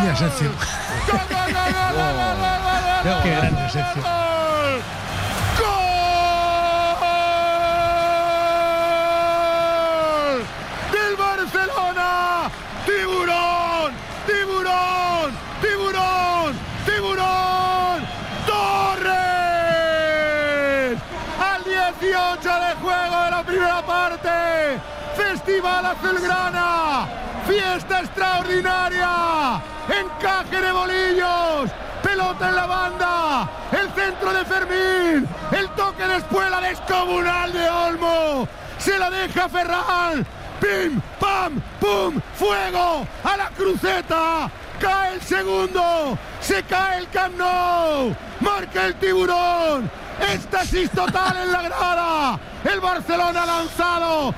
Y Asensio. Qué grande Asensio. ¡Del Barcelona! ¡Tiburón! ¡Tiburón! ¡Tiburón! ¡Tiburón! ¡Torres! Al 18 de juego de la primera parte. Festival Azulgrana. Fiesta extraordinaria. Encaje de bolillos. Pelota en la banda. El centro de Fermín. El toque de espuela descomunal de Olmo. Se la deja Ferran. ¡Pim! ¡Pam! ¡Pum! ¡Fuego! ¡A la cruceta! ¡Cae el segundo! ¡Se cae el Camp Nou! ¡Marca el Tiburón! ¡Éxtasis total en la grada! ¡El Barcelona lanzado!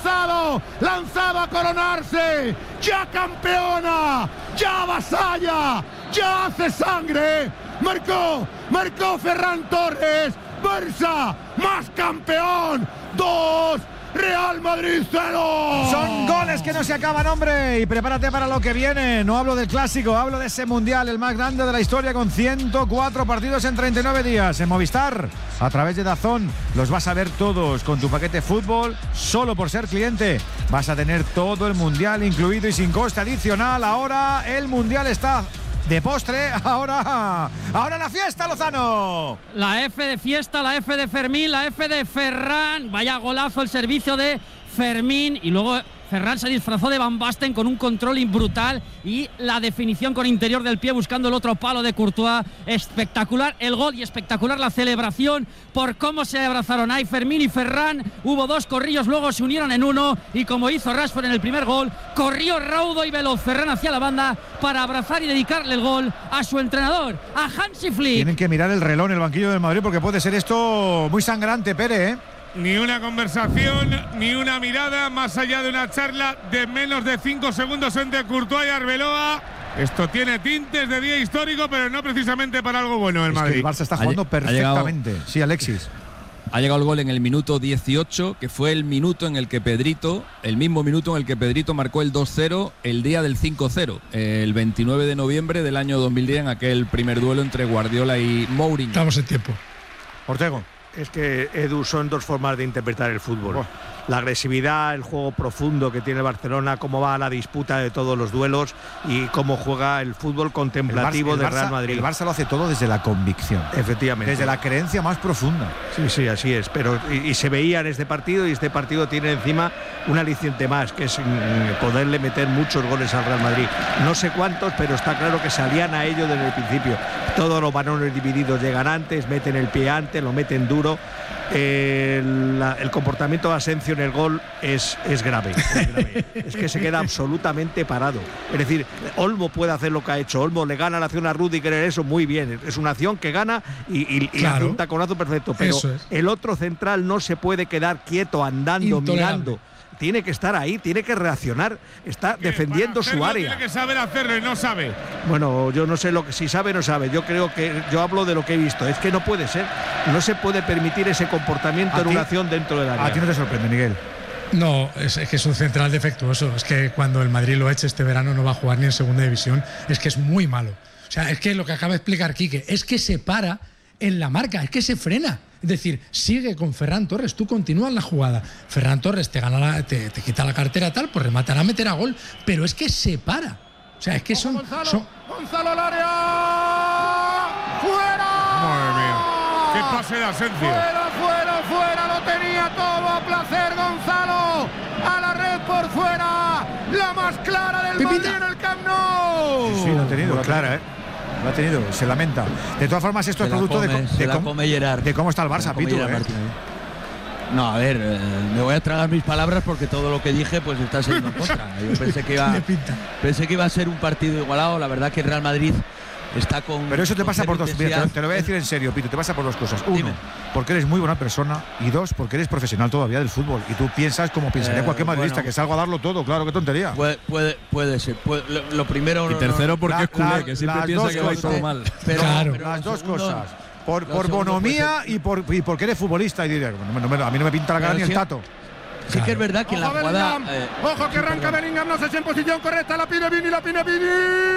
¡A coronarse! ¡Ya campeona! ¡Ya avasalla! ¡Ya hace sangre! ¡Marcó Ferran Torres! ¡Barça más campeón! ¡2! Real Madrid 0. Son goles que no se acaban, hombre. Y prepárate para lo que viene. No hablo del clásico, hablo de ese mundial, el más grande de la historia, con 104 partidos en 39 días. En Movistar, a través de DAZN, los vas a ver todos. Con tu paquete fútbol, solo por ser cliente, vas a tener todo el mundial incluido y sin coste adicional. Ahora el mundial está de postre, ahora la fiesta, Lozano. La F de fiesta, la F de Fermín, la F de Ferran. Vaya golazo el servicio de Fermín. Y luego Ferran se disfrazó de Van Basten con un control brutal y la definición con interior del pie buscando el otro palo de Courtois. Espectacular el gol y espectacular la celebración por cómo se abrazaron ahí Fermín y Ferran. Hubo dos corrillos, luego se unieron en uno y como hizo Rashford en el primer gol, corrió raudo y veloz Ferran hacia la banda para abrazar y dedicarle el gol a su entrenador, a Hansi Flick. Tienen que mirar el reloj en el banquillo del Madrid porque puede ser esto muy sangrante, Pere, ¿eh? Ni una conversación, ni una mirada, más allá de una charla de menos de 5 segundos entre Courtois y Arbeloa. Esto tiene tintes de día histórico, pero no precisamente para algo bueno el Madrid. Es que el Barça está jugando perfectamente. Sí, Alexis. Ha llegado el gol en el minuto 18, que fue el mismo minuto en el que Pedrito marcó el 2-0 el día del 5-0, el 29 de noviembre del año 2010, en aquel primer duelo entre Guardiola y Mourinho. Estamos en tiempo. Ortego. Es que, Edu, son dos formas de interpretar el fútbol. La agresividad, el juego profundo que tiene el Barcelona, cómo va la disputa de todos los duelos y cómo juega el fútbol contemplativo del Real Madrid. El Barça lo hace todo desde la convicción. Efectivamente. Desde la creencia más profunda. Sí, así es. Pero y se veía en este partido, y este partido tiene encima un aliciente más, que es poderle meter muchos goles al Real Madrid. No sé cuántos, pero está claro que salían a ello desde el principio. Todos los balones divididos llegan antes, meten el pie antes, lo meten duro. El comportamiento de Asensio en el gol es grave. Es que se queda absolutamente parado. Es decir, Olmo puede hacer lo que ha hecho. Olmo le gana la acción a Rüdiger, eso muy bien. Es una acción que gana y hace un taconazo perfecto. Pero el otro central no se puede quedar quieto, andando, mirando. Tiene que estar ahí, tiene que reaccionar. Está defendiendo su área. Tiene que saber hacerlo y no sabe. Bueno, yo no sé si sabe o no sabe. Yo hablo de lo que he visto. Es que no puede ser. No se puede permitir ese comportamiento en una acción dentro del área. ¿A ti no te sorprende, Miguel? No, es que es un central defectuoso. Es que cuando el Madrid lo eche este verano no va a jugar ni en segunda división. Es que es muy malo. O sea, es que lo que acaba de explicar Quique, es que se para en la marca, es que se frena. Es decir, sigue con Ferran Torres, tú continúas la jugada. Ferran Torres te quita la cartera tal, pues rematará a meter a gol, pero es que se para. O sea, es que son Gonzalo al área. ¡Fuera! Madre mía. ¡Qué pase de Asensio! ¡Fuera! Lo tenía todo a placer Gonzalo. A la red por fuera. La más clara del Madrid en el Camp Nou. Sí, lo ha tenido, clara, ¿eh? Lo ha tenido, se lamenta. De todas formas, esto es producto de cómo está el Barça, Pitu. No, a ver, me voy a tragar mis palabras porque todo lo que dije pues está siendo en contra. Yo pensé que iba a ser un partido igualado. La verdad que el Real Madrid está con... Pero eso te pasa por dos. Mira, te lo voy a decir en serio, Pitu, te pasa por dos cosas. Uno, porque eres muy buena persona, y dos, porque eres profesional todavía del fútbol y tú piensas como pensaría cualquier madridista, que salgo a darlo todo. Claro, qué tontería. Puede ser. Lo primero... Y tercero, porque es culé, que siempre piensa que va a ir todo mal. Pero las dos cosas. Por bonomía y porque eres futbolista. Y diré, a mí no me pinta la cara ni el tato. Sí que es verdad que en la jugada... Ojo que arranca Bellingham, no sé si en posición correcta, la pide Vini.